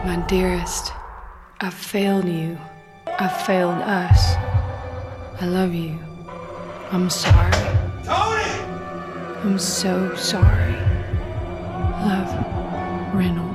My dearest, I failed you. I failed us. I love you. I'm sorry. Tony! I'm so sorry. Love, Reynolds.